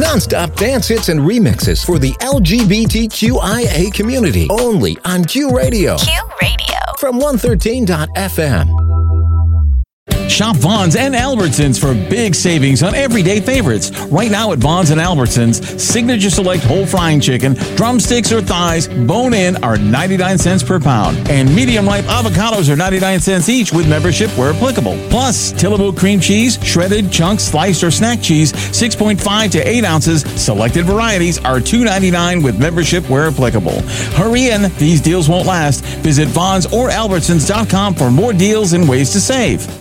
Non-stop dance hits and remixes for the LGBTQIA community. Only on Q Radio. Q Radio. From 113.fm. Shop Vons and Albertsons for big savings on everyday favorites. Right now at Vons and Albertsons, Signature Select whole frying chicken, drumsticks or thighs, bone-in are 99 cents per pound. And medium-ripe avocados are 99 cents each with membership where applicable. Plus, Tillamook cream cheese, shredded, chunks, sliced, or snack cheese, 6.5 to 8 ounces. Selected varieties are $2.99 with membership where applicable. Hurry in. These deals won't last. Visit Vons or Albertsons.com for more deals and ways to save.